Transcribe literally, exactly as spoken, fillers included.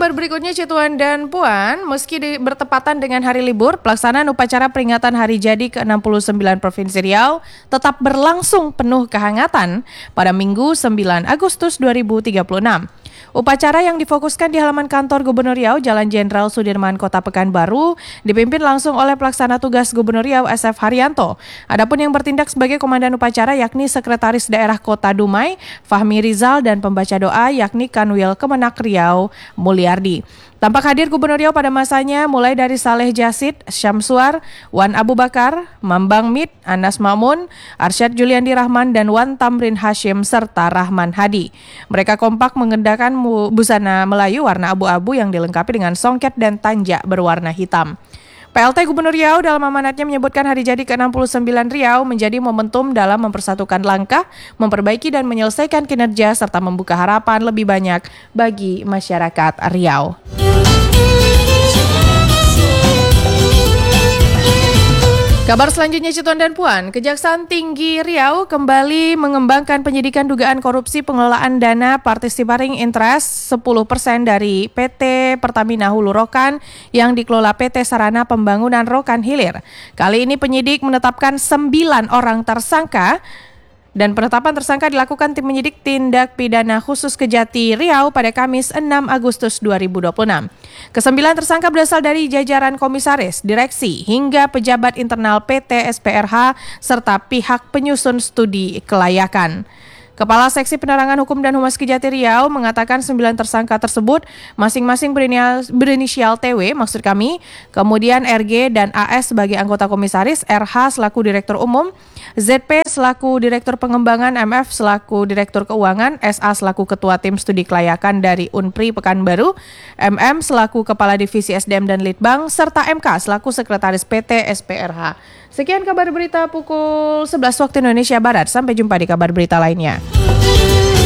kabar berikutnya, Cituan dan Puan, meski di, bertepatan dengan hari libur, pelaksanaan upacara peringatan Hari Jadi ke enam puluh sembilan Provinsi Riau tetap berlangsung penuh kehangatan pada Minggu sembilan Agustus dua ribu tiga puluh enam. Upacara yang difokuskan di halaman kantor Gubernur Riau, Jalan Jenderal Sudirman, Kota Pekanbaru, dipimpin langsung oleh Pelaksana Tugas Gubernur Riau S F Haryanto. Adapun yang bertindak sebagai komandan upacara yakni Sekretaris Daerah Kota Dumai, Fahmi Rizal, dan pembaca doa yakni Kanwil Kemenak Riau, Mulyardi. Tampak hadir Gubernur Riau pada masanya mulai dari Saleh Jasid, Syamsuar, Wan Abu Bakar, Mambang Mit, Anas Mamun, Arsyad Juliandi Rahman, dan Wan Tamrin Hashim serta Rahman Hadi. Mereka kompak mengenakan busana Melayu warna abu-abu yang dilengkapi dengan songket dan tanjak berwarna hitam. P L T Gubernur Riau dalam amanatnya menyebutkan Hari Jadi ke enam puluh sembilan Riau menjadi momentum dalam mempersatukan langkah, memperbaiki dan menyelesaikan kinerja serta membuka harapan lebih banyak bagi masyarakat Riau. Kabar selanjutnya, Cituan dan Puan, Kejaksaan Tinggi Riau kembali mengembangkan penyidikan dugaan korupsi pengelolaan dana participating interest sepuluh persen dari P T Pertamina Hulu Rokan yang dikelola P T Sarana Pembangunan Rokan Hilir. Kali ini penyidik menetapkan sembilan orang tersangka. Dan penetapan tersangka dilakukan tim penyidik tindak pidana khusus Kejati Riau pada Kamis enam Agustus dua ribu dua puluh enam. Kesembilan tersangka berasal dari jajaran komisaris, direksi, hingga pejabat internal P T S P R H serta pihak penyusun studi kelayakan. Kepala Seksi Penerangan Hukum dan Humas Kejati Riau mengatakan sembilan tersangka tersebut masing-masing berinisial T W, maksud kami, kemudian R G dan A S sebagai anggota komisaris, R H selaku Direktur Umum, Z P selaku Direktur Pengembangan, M F selaku Direktur Keuangan, S A selaku Ketua Tim Studi Kelayakan dari Unpri Pekanbaru, M M selaku Kepala Divisi S D M dan Litbang, serta M K selaku Sekretaris P T S P R H. Sekian kabar berita pukul sebelas waktu Indonesia Barat. Sampai jumpa di kabar berita lainnya.